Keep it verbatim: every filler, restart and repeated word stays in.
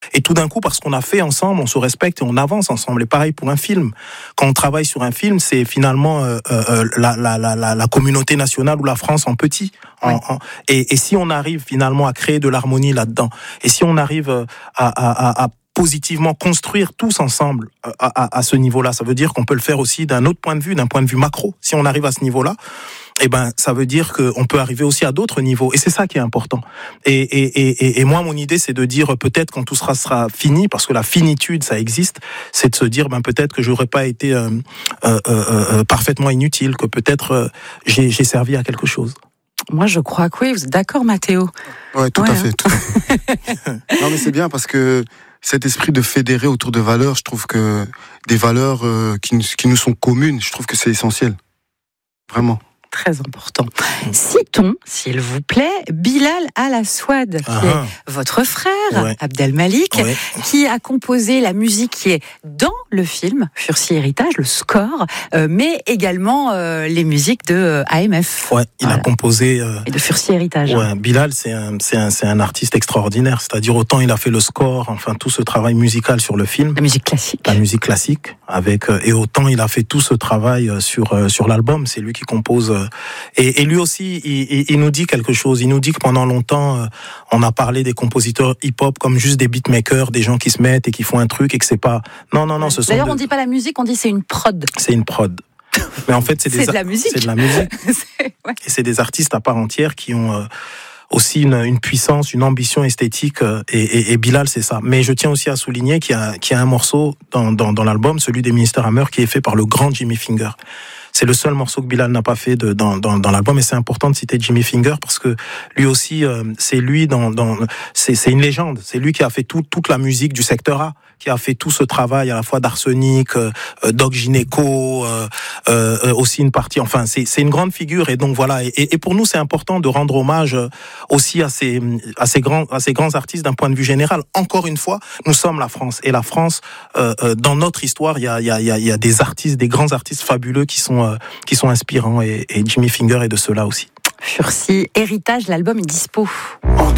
Et tout d'un coup, parce qu'on a fait ensemble, on se respecte et on avance ensemble. Et pareil pour un film. Quand on travaille sur un film, c'est finalement euh, euh, la, la, la, la, la communauté nationale ou la France en petit. En, oui. en, et, et si on arrive finalement à créer de l'harmonie là-dedans, et si on arrive à, à, à, à positivement construire tous ensemble à, à, à ce niveau-là, ça veut dire qu'on peut le faire aussi d'un autre point de vue, d'un point de vue macro. Si on arrive à ce niveau-là, eh ben, ça veut dire qu'on peut arriver aussi à d'autres niveaux. Et c'est ça qui est important. Et, et, et, et moi, mon idée, c'est de dire peut-être quand tout sera, sera fini, parce que la finitude, ça existe, c'est de se dire ben, peut-être que j'aurais pas été euh, euh, euh, parfaitement inutile, que peut-être euh, j'ai, j'ai servi à quelque chose. Moi, je crois que oui. Vous êtes d'accord, Mathéo ? Ouais, tout ouais, à hein. fait. Tout à fait. Non, mais c'est bien parce que cet esprit de fédérer autour de valeurs, je trouve que des valeurs euh, qui, qui nous sont communes, je trouve que c'est essentiel. Vraiment. Très important. Citons, s'il vous plaît, Bilal Al-Aswad, qui ah, est votre frère, ouais. Abdelmalik, ouais. qui a composé la musique qui est dans le film Fursi Héritage, le score, euh, mais également euh, les musiques de euh, A M F. Ouais, il voilà. a composé. Euh, Et de Fursi Héritage. Ouais, Bilal, c'est un, c'est un, c'est un artiste extraordinaire. C'est-à-dire autant il a fait le score, enfin tout ce travail musical sur le film. La musique classique. La musique classique, avec euh, et autant il a fait tout ce travail sur euh, sur l'album. C'est lui qui compose. Et, et lui aussi, il, il nous dit quelque chose. Il nous dit que pendant longtemps, euh, on a parlé des compositeurs hip-hop comme juste des beatmakers, des gens qui se mettent et qui font un truc et que c'est pas. Non, non, non. Ce sont D'ailleurs, de... on dit pas la musique, on dit c'est une prod. C'est une prod. Mais en fait, c'est, c'est des... de la musique. C'est de la musique. c'est... Ouais. Et c'est des artistes à part entière qui ont euh, aussi une, une puissance, une ambition esthétique. Euh, et, et, et Bilal, c'est ça. Mais je tiens aussi à souligner qu'il y a, qu'il y a un morceau dans, dans, dans l'album, celui des Minister Hammer, qui est fait par le grand Jimmy Finger. C'est le seul morceau que Bilal n'a pas fait de, dans, dans, dans l'album, et c'est important de citer Jimmy Finger parce que lui aussi, euh, c'est lui dans, dans, c'est, c'est une légende. C'est lui qui a fait tout, toute la musique du secteur A, qui a fait tout ce travail à la fois d'Arsenic, euh, Doc Gynéco, euh, euh, aussi une partie. Enfin, c'est, c'est une grande figure, et donc voilà. Et, et pour nous, c'est important de rendre hommage aussi à ces, à ces grands, à ces grands artistes d'un point de vue général. Encore une fois, nous sommes la France, et la France, euh, dans notre histoire, il y a, il y a, il y a des artistes, des grands artistes fabuleux qui sont Euh, qui sont inspirants, et, et Jimmy Finger est de ceux-là aussi. Fursi Héritage, l'album est dispo. On